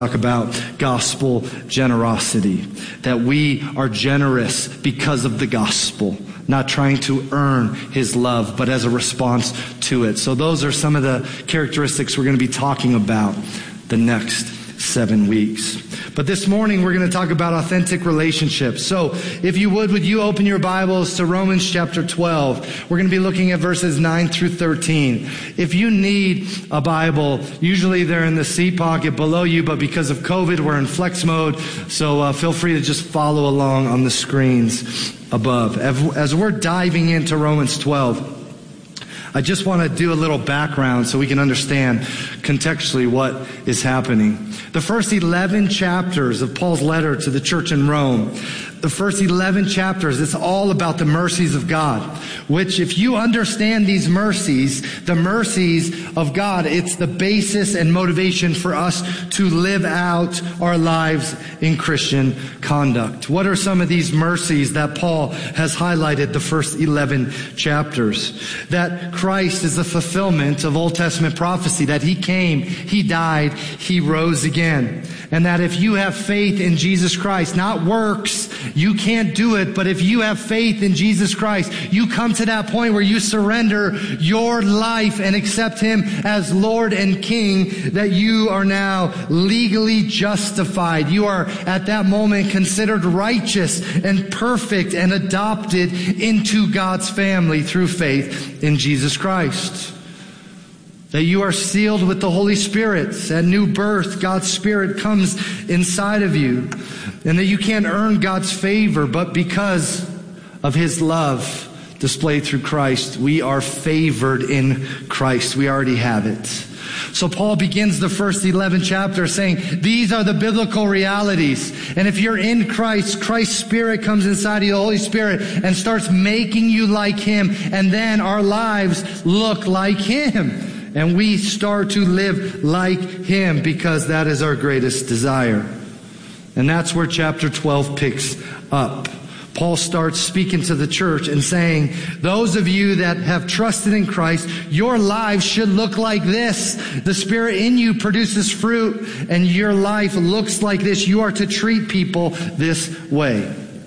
talk about gospel generosity, that we are generous because of the gospel, not trying to earn his love, but as a response to it. So those are some of the characteristics we're going to be talking about the next 7 weeks. But this morning we're going to talk about authentic relationships. So if you would you open your Bibles to Romans chapter 12. We're going to be looking at verses 9 through 13. If you need a Bible, usually they're in the seat pocket below you, but because of COVID, we're in flex mode. So feel free to just follow along on the screens above. As we're diving into Romans 12, I just want to do a little background so we can understand contextually what is happening. The first 11 chapters of Paul's letter to the church in Rome, the first 11 chapters, it's all about the mercies of God, which if you understand these mercies, the mercies of God, it's the basis and motivation for us to live out our lives in Christian conduct. What are some of these mercies that Paul has highlighted the first 11 chapters? That Christ is the fulfillment of Old Testament prophecy, that he came, he died, he rose again. And that if you have faith in Jesus Christ, not works, you can't do it, but if you have faith in Jesus Christ, you come to that point where you surrender your life and accept him as Lord and King, that you are now legally justified. You are at that moment considered righteous and perfect and adopted into God's family through faith in Jesus Christ. That you are sealed with the Holy Spirit. At new birth, God's Spirit comes inside of you. And that you can't earn God's favor, but because of his love displayed through Christ, we are favored in Christ. We already have it. So Paul begins the first 11 chapters saying, these are the biblical realities. And if you're in Christ, Christ's Spirit comes inside of you, the Holy Spirit, and starts making you like him. And then our lives look like him. And we start to live like him because that is our greatest desire. And that's where chapter 12 picks up. Paul starts speaking to the church and saying, those of you that have trusted in Christ, your lives should look like this. The Spirit in you produces fruit, and your life looks like this. You are to treat people this way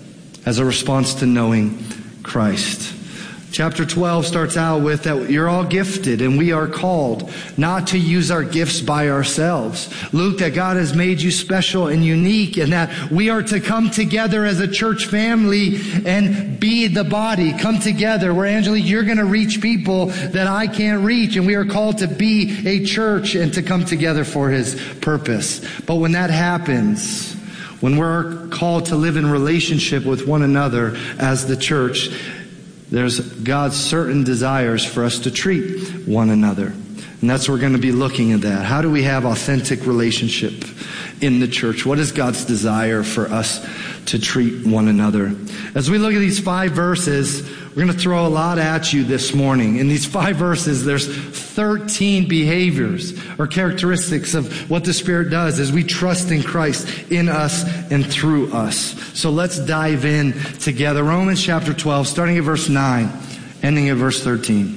as a response to knowing Christ. Chapter 12 starts out with that you're all gifted and we are called not to use our gifts by ourselves. Luke, that God has made you special and unique and that we are to come together as a church family and be the body. Come together where, Angelique, you're going to reach people that I can't reach, and we are called to be a church and to come together for his purpose. But when that happens, when we're called to live in relationship with one another as the church, there's God's certain desires for us to treat one another. And that's what we're going to be looking at that. How do we have authentic relationship in the church? What is God's desire for us to treat one another? As we look at these 5 verses, we're going to throw a lot at you this morning. In these 5 verses, there's 13 behaviors or characteristics of what the Spirit does as we trust in Christ in us and through us. So let's dive in together. Romans chapter 12, starting at verse 9, ending at verse 13.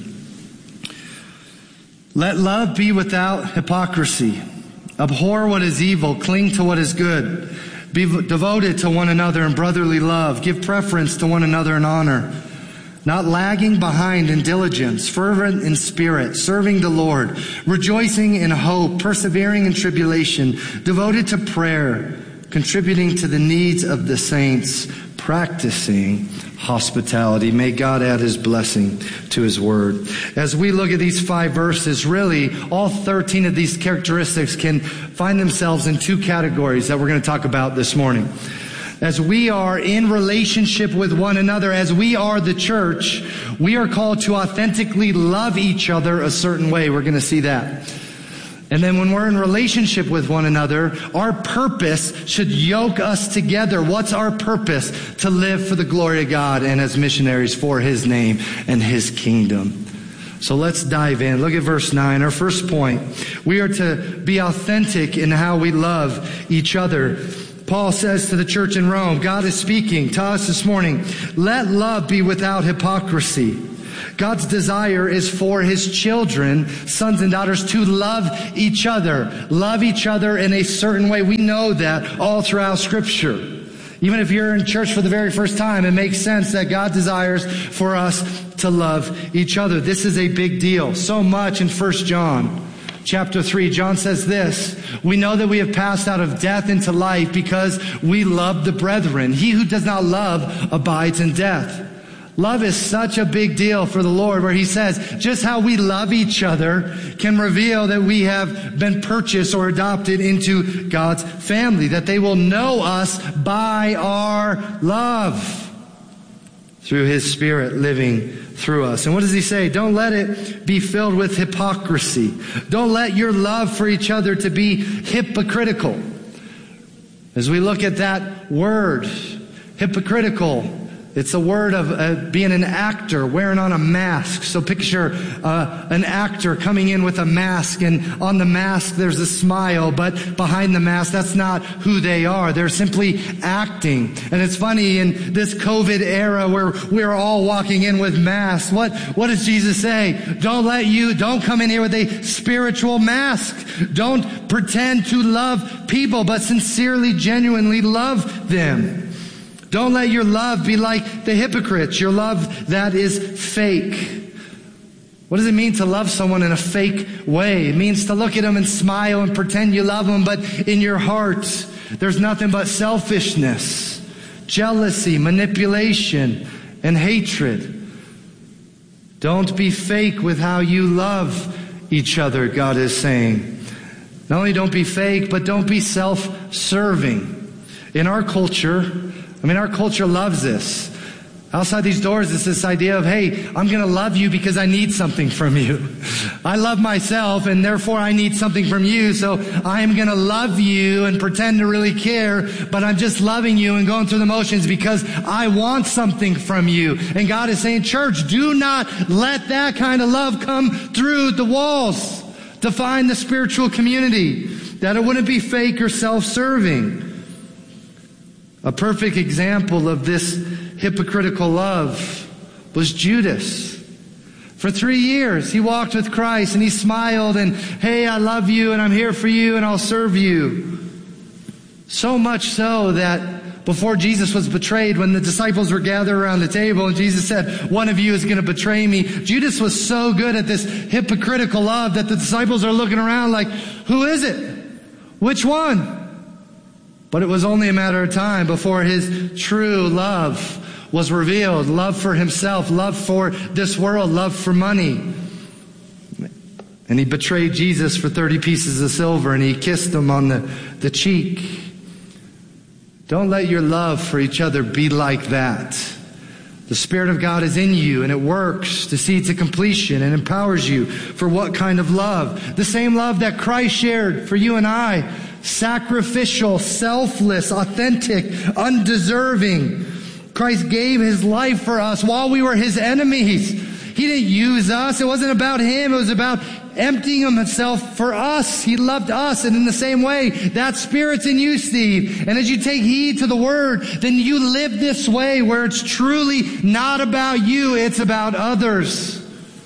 Let love be without hypocrisy. Abhor what is evil. Cling to what is good. Be devoted to one another in brotherly love. Give preference to one another in honor. Not lagging behind in diligence, fervent in spirit, serving the Lord, rejoicing in hope, persevering in tribulation, devoted to prayer, contributing to the needs of the saints, practicing hospitality. May God add his blessing to his word. As we look at these 5 verses, really, all 13 of these characteristics can find themselves in 2 categories that we're going to talk about this morning. As we are in relationship with one another, as we are the church, we are called to authentically love each other a certain way. We're going to see that. And then when we're in relationship with one another, our purpose should yoke us together. What's our purpose? To live for the glory of God and as missionaries for his name and his kingdom. So let's dive in. Look at verse 9. Our first point. We are to be authentic in how we love each other. Paul says to the church in Rome, God is speaking to us this morning, let love be without hypocrisy. God's desire is for his children, sons and daughters, to love each other in a certain way. We know that all throughout Scripture. Even if you're in church for the very first time, it makes sense that God desires for us to love each other. This is a big deal. So much in 1 John. Chapter 3, John says this, we know that we have passed out of death into life because we love the brethren. He who does not love abides in death. Love is such a big deal for the Lord, where he says just how we love each other can reveal that we have been purchased or adopted into God's family, that they will know us by our love through his Spirit living through us. And what does he say? Don't let it be filled with hypocrisy. Don't let your love for each other to be hypocritical. As we look at that word, hypocritical, it's a word of being an actor, wearing on a mask. So picture an actor coming in with a mask, and on the mask there's a smile, but behind the mask, that's not who they are. They're simply acting. And it's funny, in this COVID era where we're all walking in with masks, what does Jesus say? Don't come in here with a spiritual mask. Don't pretend to love people, but sincerely, genuinely love them. Don't let your love be like the hypocrites, your love that is fake. What does it mean to love someone in a fake way? It means to look at them and smile and pretend you love them, but in your heart, there's nothing but selfishness, jealousy, manipulation, and hatred. Don't be fake with how you love each other, God is saying. Not only don't be fake, but don't be self-serving. In our culture, our culture loves this. Outside these doors, it's this idea of, hey, I'm going to love you because I need something from you. I love myself, and therefore I need something from you, so I am going to love you and pretend to really care, but I'm just loving you and going through the motions because I want something from you. And God is saying, church, do not let that kind of love come through the walls. Define the spiritual community, that it wouldn't be fake or self-serving. A perfect example of this hypocritical love was Judas. For 3 years, he walked with Christ and he smiled and, hey, I love you and I'm here for you and I'll serve you. So much so that before Jesus was betrayed, when the disciples were gathered around the table and Jesus said, one of you is going to betray me, Judas was so good at this hypocritical love that the disciples are looking around like, who is it? Which one? But it was only a matter of time before his true love was revealed. Love for himself, love for this world, love for money. And he betrayed Jesus for 30 pieces of silver, and he kissed him on the cheek. Don't let your love for each other be like that. The Spirit of God is in you, and it works to see to completion and empowers you for what kind of love? The same love that Christ shared for you and I. Sacrificial, selfless, authentic, undeserving. Christ gave his life for us while we were his enemies. He didn't use us. It wasn't about him. It was about emptying himself for us. He loved us. And in the same way, that Spirit's in you, Steve. And as you take heed to the word, then you live this way where it's truly not about you. It's about others.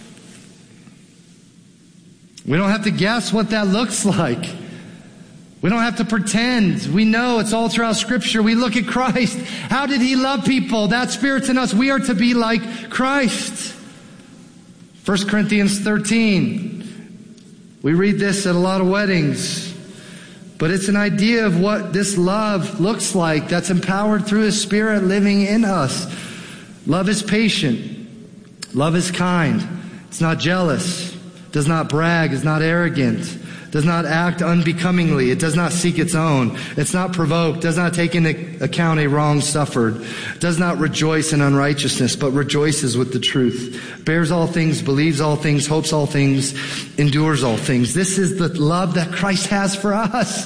We don't have to guess what that looks like. We don't have to pretend. We know it's all throughout Scripture. We look at Christ. How did he love people? That Spirit's in us. We are to be like Christ. 1 Corinthians 13. We read this at a lot of weddings. But it's an idea of what this love looks like that's empowered through his Spirit living in us. Love is patient. Love is kind. It's not jealous. Does not brag. Is not arrogant. Does not act unbecomingly. It does not seek its own. It's not provoked. Does not take into account a wrong suffered. Does not rejoice in unrighteousness, but rejoices with the truth. Bears all things, believes all things, hopes all things, endures all things. This is the love that Christ has for us.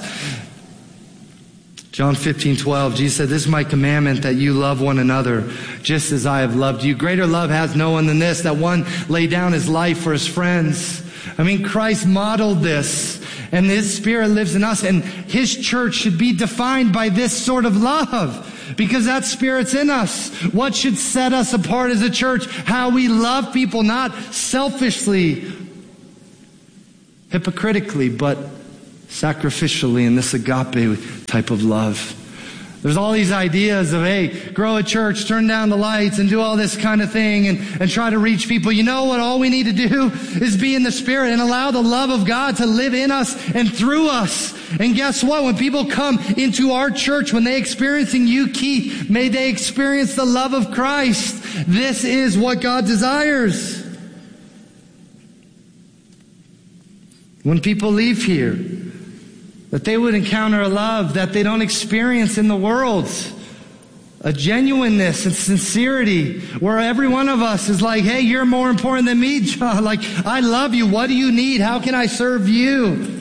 John 15:12, Jesus said, this is my commandment, that you love one another just as I have loved you. Greater love has no one than this, that one lay down his life for his friends. Christ modeled this, and his Spirit lives in us, and his church should be defined by this sort of love. because that Spirit's in us. What should set us apart as a church? How we love people, not selfishly, hypocritically, but sacrificially in this agape type of love. There's all these ideas of, hey, grow a church, turn down the lights, and do all this kind of thing, and try to reach people. You know what? All we need to do is be in the Spirit and allow the love of God to live in us and through us. And guess what? When people come into our church, when they're experiencing you, Keith, may they experience the love of Christ. This is what God desires. When people leave here, that they would encounter a love that they don't experience in the world. A genuineness and sincerity where every one of us is like, hey, you're more important than me, John. Like, I love you. What do you need? How can I serve you?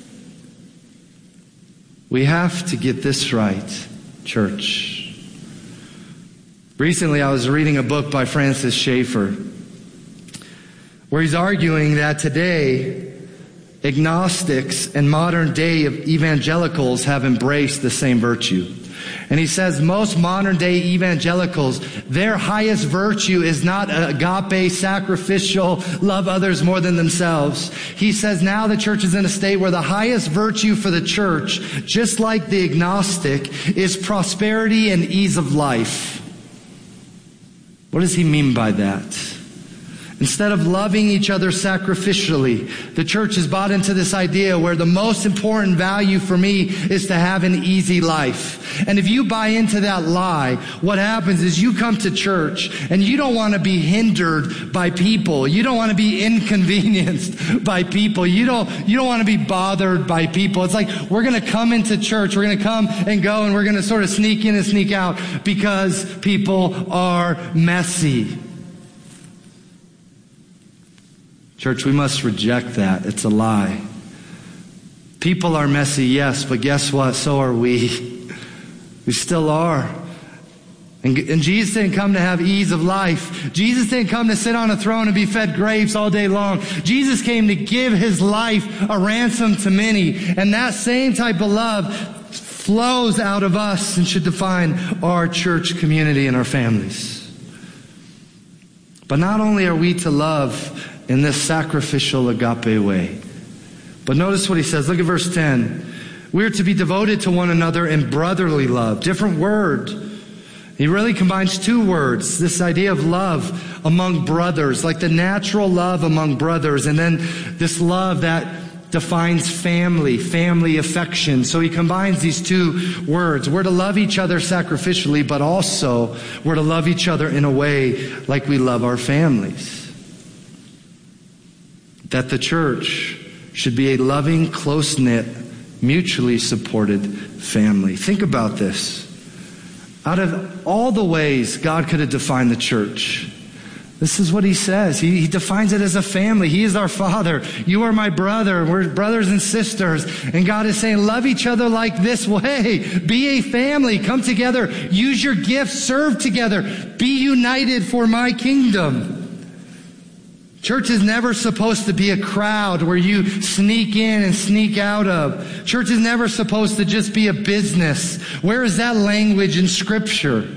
We have to get this right, church. Recently, I was reading a book by Francis Schaeffer where he's arguing that today, agnostics and modern day evangelicals have embraced the same virtue. And he says most modern day evangelicals, their highest virtue is not agape, sacrificial, love others more than themselves. He says now the church is in a state where the highest virtue for the church, just like the agnostic, is prosperity and ease of life. What does he mean by that? Instead of loving each other sacrificially, the church has bought into this idea where the most important value for me is to have an easy life. And if you buy into that lie, what happens is you come to church and you don't want to be hindered by people. You don't want to be inconvenienced by people. You don't want to be bothered by people. It's like we're going to come into church, we're going to come and go, and we're going to sort of sneak in and sneak out because people are messy. Church, we must reject that. It's a lie. People are messy, yes, but guess what? So are we. We still are. And Jesus didn't come to have ease of life. Jesus didn't come to sit on a throne and be fed grapes all day long. Jesus came to give his life a ransom to many. And that same type of love flows out of us and should define our church community and our families. But not only are we to love in this sacrificial agape way, but notice what he says. Look at verse 10. We're to be devoted to one another in brotherly love. Different word. He really combines two words. This idea of love among brothers, like the natural love among brothers, and then this love that defines family affection. So he combines these two words. We're to love each other sacrificially, but also we're to love each other in a way like we love our families. That the church should be a loving, close-knit, mutually supported family. Think about this. Out of all the ways God could have defined the church, this is what he says. He defines it as a family. He is our Father. You are my brother. We're brothers and sisters. And God is saying, love each other like this way. Be a family. Come together. Use your gifts. Serve together. Be united for my kingdom. Church is never supposed to be a crowd where you sneak in and sneak out of. Church is never supposed to just be a business. Where is that language in Scripture?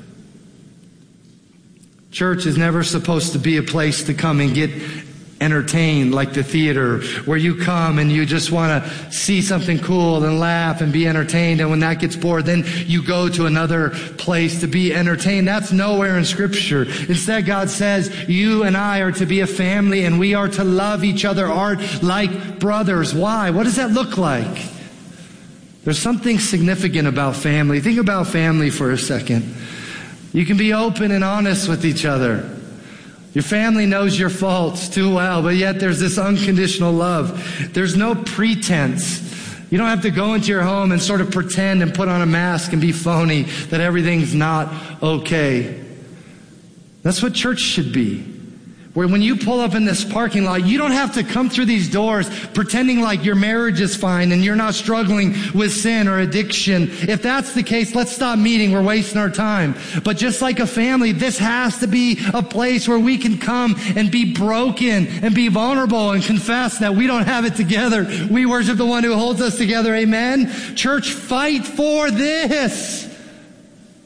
Church is never supposed to be a place to come and get entertained like the theater, where you come and you just want to see something cool and laugh and be entertained, and when that gets bored, then you go to another place to be entertained. That's nowhere in Scripture. Instead, God says you and I are to be a family, and we are to love each other like brothers. Why? What does that look like? There's something significant about family. Think about family for a second. You can be open and honest with each other. Your family knows your faults too well, but yet there's this unconditional love. There's no pretense. You don't have to go into your home and sort of pretend and put on a mask and be phony that everything's not okay. That's what church should be. Where when you pull up in this parking lot, you don't have to come through these doors pretending like your marriage is fine and you're not struggling with sin or addiction. If that's the case, let's stop meeting. We're wasting our time. But just like a family, this has to be a place where we can come and be broken and be vulnerable and confess that we don't have it together. We worship the one who holds us together. Amen. Church, fight for this.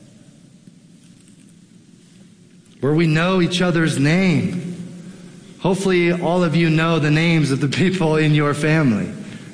where we know each other's name. Hopefully all of you know the names of the people in your family.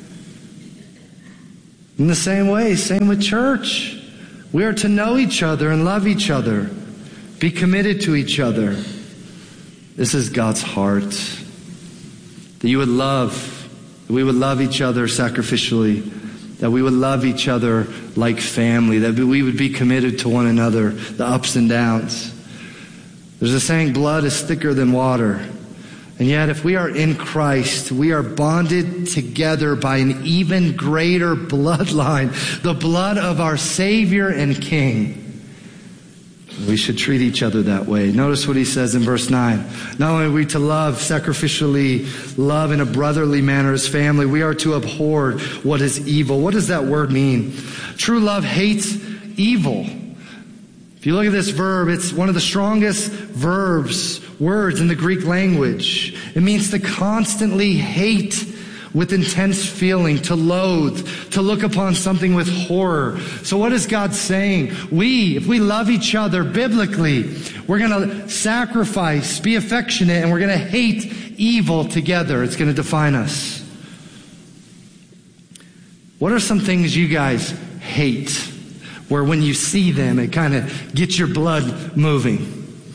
In the same way, same with church. We are to know each other and love each other, be committed to each other. This is God's heart, that we would love each other sacrificially, that we would love each other like family, that we would be committed to one another, the ups and downs. There's a saying, blood is thicker than water. And yet, if we are in Christ, we are bonded together by an even greater bloodline, the blood of our Savior and King. We should treat each other that way. Notice what he says in verse 9. Not only are we to love sacrificially, love in a brotherly manner as family, we are to abhor what is evil. What does that word mean? True love hates evil. If you look at this verb, it's one of the strongest words in the Greek language. It means to constantly hate with intense feeling, to loathe, to look upon something with horror. So what is God saying? If we love each other biblically, we're going to sacrifice, be affectionate, and we're going to hate evil together. It's going to define us. What are some things you guys hate, where when you see them, it kind of gets your blood moving?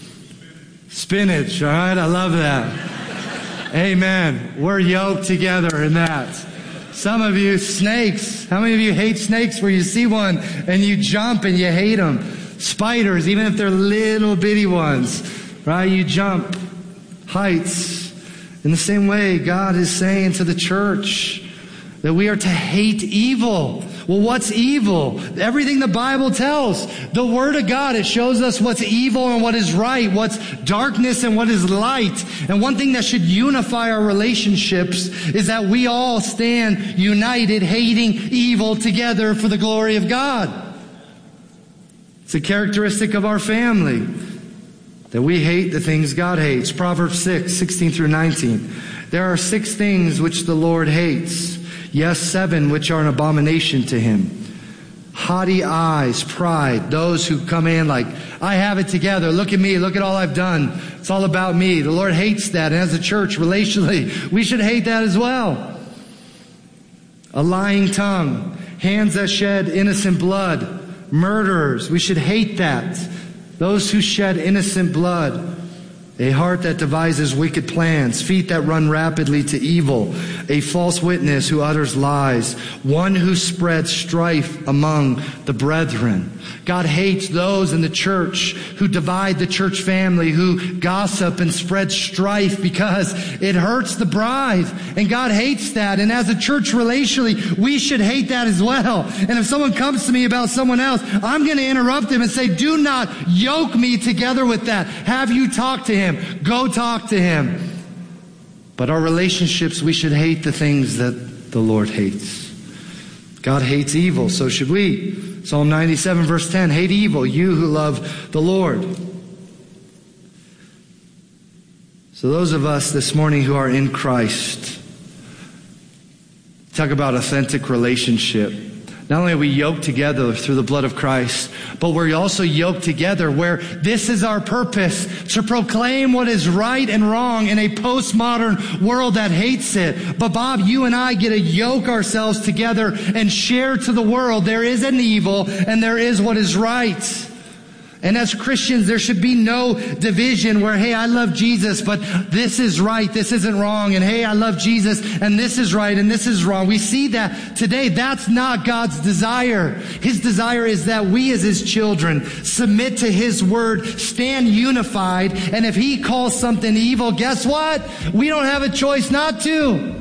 Spinach, all right? I love that. Amen. We're yoked together in that. Some of you, snakes. How many of you hate snakes where you see one and you jump and you hate them? Spiders, even if they're little bitty ones, right? You jump. Heights. In the same way, God is saying to the church that we are to hate evil. Well, what's evil? Everything the Bible tells. The Word of God, it shows us what's evil and what is right, what's darkness and what is light. And one thing that should unify our relationships is that we all stand united, hating evil together for the glory of God. It's a characteristic of our family, that we hate the things God hates. Proverbs 6:16 through 19. There are 6 things which the Lord hates. Yes, 7 which are an abomination to him. Haughty eyes, pride, those who come in like, I have it together. Look at me. Look at all I've done. It's all about me. The Lord hates that. And as a church, relationally, we should hate that as well. A lying tongue, hands that shed innocent blood, murderers. We should hate that. Those who shed innocent blood. A heart that devises wicked plans, feet that run rapidly to evil, a false witness who utters lies, one who spreads strife among the brethren. God hates those in the church who divide the church family, who gossip and spread strife because it hurts the bride. And God hates that. And as a church relationally, we should hate that as well. And if someone comes to me about someone else, I'm going to interrupt them and say, do not yoke me together with that. Have you talked to him? Go talk to him. But our relationships, we should hate the things that the Lord hates. God hates evil, so should we. Psalm 97 verse 10, hate evil, you who love the Lord. So those of us this morning who are in Christ, talk about authentic relationship. Not only are we yoked together through the blood of Christ, but we're also yoked together where this is our purpose, to proclaim what is right and wrong in a postmodern world that hates it. But Bob, you and I get to yoke ourselves together and share to the world there is an evil and there is what is right. And as Christians, there should be no division where, hey, I love Jesus, but this is right, this isn't wrong. And hey, I love Jesus, and this is right, and this is wrong. We see that today. That's not God's desire. His desire is that we as his children submit to his word, stand unified, and if he calls something evil, guess what? We don't have a choice not to.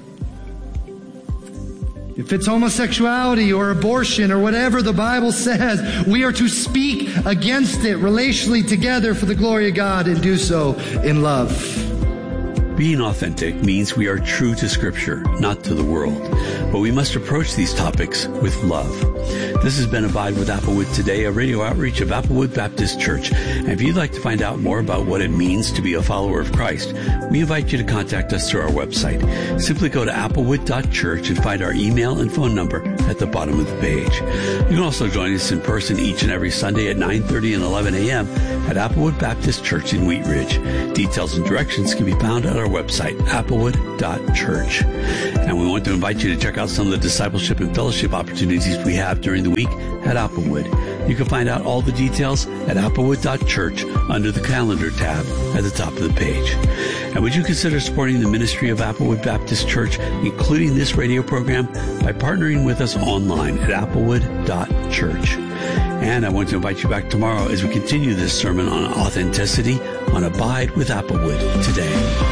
If it's homosexuality or abortion or whatever the Bible says, we are to speak against it relationally together for the glory of God and do so in love. Being authentic means we are true to Scripture, not to the world. But we must approach these topics with love. This has been Abide with Applewood Today, a radio outreach of Applewood Baptist Church. And if you'd like to find out more about what it means to be a follower of Christ, we invite you to contact us through our website. Simply go to applewood.church and find our email and phone number. at the bottom of the page. You can also join us in person each and every Sunday at 9:30 and 11 a.m. at Applewood Baptist Church in Wheat Ridge. Details and directions can be found at our website, applewood.church. And we want to invite you to check out some of the discipleship and fellowship opportunities we have during the week at Applewood. You can find out all the details at applewood.church under the calendar tab at the top of the page. And would you consider supporting the ministry of Applewood Baptist Church, including this radio program, by partnering with us online at applewood.church. And I want to invite you back tomorrow as we continue this sermon on authenticity on Abide with Applewood today.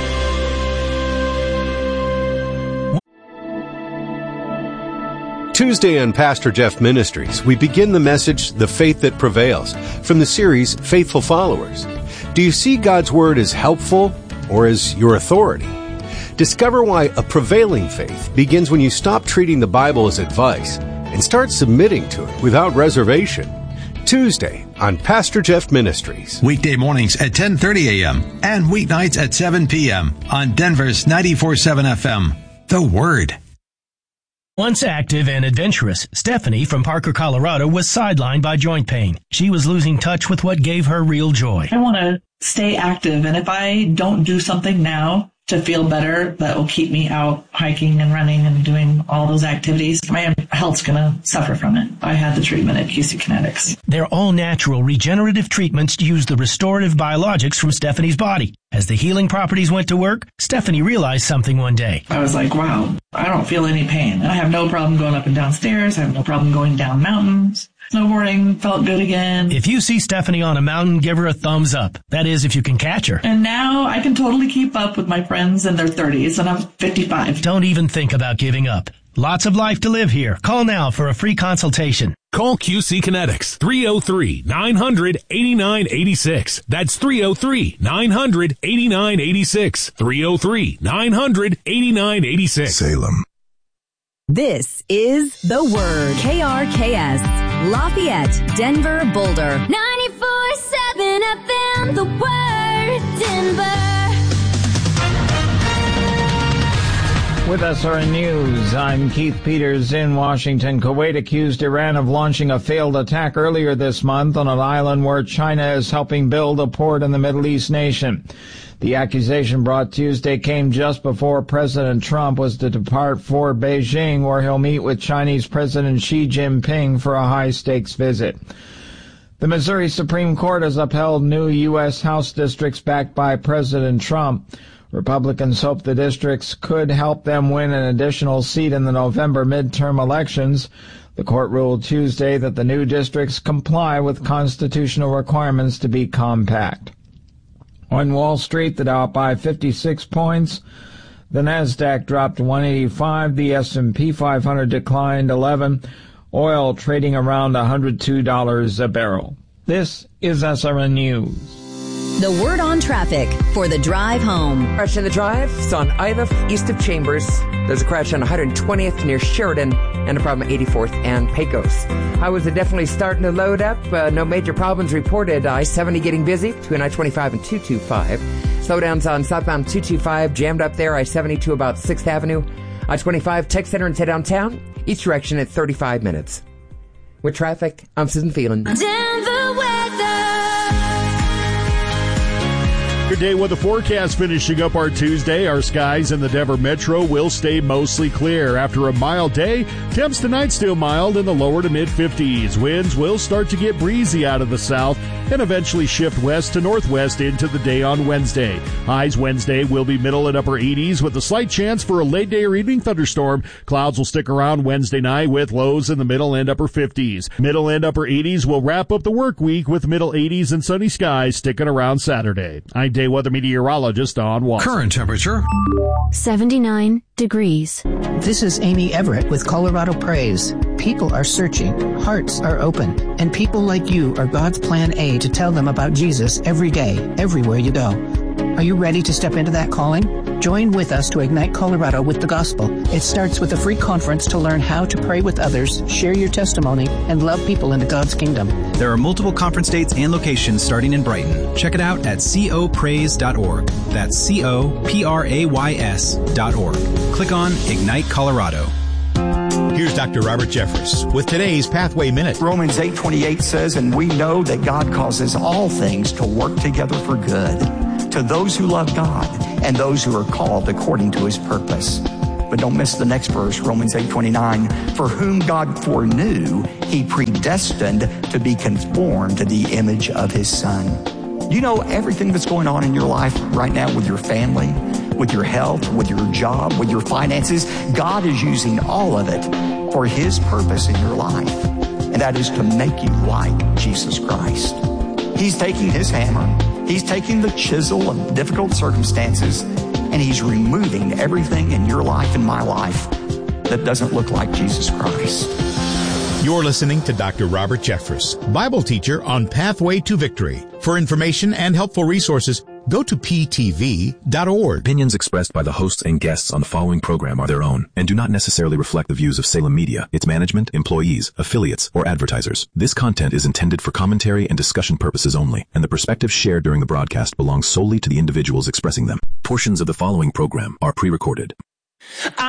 Tuesday on Pastor Jeff Ministries, we begin the message, The Faith That Prevails, from the series, Faithful Followers. Do you see God's Word as helpful or as your authority? Discover why a prevailing faith begins when you stop treating the Bible as advice and start submitting to it without reservation. Tuesday on Pastor Jeff Ministries. Weekday mornings at 10:30 a.m. and weeknights at 7 p.m. on Denver's 94.7 FM. The Word. Once active and adventurous, Stephanie from Parker, Colorado was sidelined by joint pain. She was losing touch with what gave her real joy. I want to stay active, and if I don't do something now to feel better, that will keep me out hiking and running and doing all those activities, my health's going to suffer from it. I had the treatment at QC Kinetics. Their all-natural regenerative treatments use the restorative biologics from Stephanie's body. As the healing properties went to work, Stephanie realized something one day. I was like, wow, I don't feel any pain. I have no problem going up and down stairs. I have no problem going down mountains. Snowboarding felt good again. If you see Stephanie on a mountain, give her a thumbs up. That is, if you can catch her. And now I can totally keep up with my friends in their 30s, and I'm 55. Don't even think about giving up. Lots of life to live here. Call now for a free consultation. Call QC Kinetics, 303-900-8986. That's 303-900-8986. 303-900-8986. Salem. This is The Word. KRKS, Lafayette, Denver, Boulder. 94.7 FM, The Word, Denver. With SRN News, I'm Keith Peters in Washington. Kuwait accused Iran of launching a failed attack earlier this month on an island where China is helping build a port in the Middle East nation. The accusation brought Tuesday came just before President Trump was to depart for Beijing, where he'll meet with Chinese President Xi Jinping for a high-stakes visit. The Missouri Supreme Court has upheld new U.S. House districts backed by President Trump. Republicans hope the districts could help them win an additional seat in the November midterm elections. The court ruled Tuesday that the new districts comply with constitutional requirements to be compact. On Wall Street, the Dow up by 56 points. The Nasdaq dropped 185. The S&P 500 declined 11. Oil trading around $102 a barrel. This is SRN News. The Word on traffic for the drive home. Crash in the drive. It's on Iveth, east of Chambers. There's a crash on 120th near Sheridan and a problem at 84th and Pecos. Highways are definitely starting to load up. No major problems reported. I-70 getting busy between I-25 and 225. Slowdowns on southbound 225, jammed up there. I-70 to about 6th Avenue. I-25, Tech Center into downtown. Each direction at 35 minutes. With traffic, I'm Susan Phelan. Denver weather. Your day weather forecast finishing up our Tuesday. Our skies in the Denver metro will stay mostly clear. After a mild day, temps tonight still mild in the lower to mid-50s. Winds will start to get breezy out of the south and eventually shift west to northwest into the day on Wednesday. Highs Wednesday will be middle and upper 80s with a slight chance for a late day or evening thunderstorm. Clouds will stick around Wednesday night with lows in the middle and upper 50s. Middle and upper 80s will wrap up the work week with middle 80s and sunny skies sticking around Saturday. I'm day weather meteorologist Don Watson. Current temperature 79 degrees. This is Amy Everett with Colorado Praise. People are searching, hearts are open, and people like you are God's plan A to tell them about Jesus every day, everywhere you go. Are you ready to step into that calling? Join with us to ignite Colorado with the gospel. It starts with a free conference to learn how to pray with others, share your testimony, and love people into God's kingdom. There are multiple conference dates and locations starting in Brighton. Check it out at copraise.org. That's coprays.org. Click on Ignite Colorado. Here's Dr. Robert Jeffress with today's Pathway Minute. Romans 8:28 says, and we know that God causes all things to work together for good to those who love God and those who are called according to his purpose. But don't miss the next verse, Romans 8:29. For whom God foreknew, he predestined to be conformed to the image of his Son. You know everything that's going on in your life right now with your family, with your health, with your job, with your finances. God is using all of it for his purpose in your life. And that is to make you like Jesus Christ. He's taking his hammer. He's taking the chisel of difficult circumstances, and he's removing everything in your life and my life that doesn't look like Jesus Christ. You're listening to Dr. Robert Jeffress, Bible teacher on Pathway to Victory. For information and helpful resources, go to ptv.org. Opinions expressed by the hosts and guests on the following program are their own and do not necessarily reflect the views of Salem Media, its management, employees, affiliates, or advertisers. This content is intended for commentary and discussion purposes only, and the perspectives shared during the broadcast belong solely to the individuals expressing them. Portions of the following program are pre-recorded.